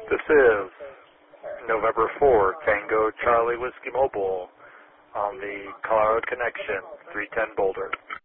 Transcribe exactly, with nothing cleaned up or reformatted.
This is November fourth, Tango Charlie Whiskey Mobile on the Colorado Connection, three ten Boulder.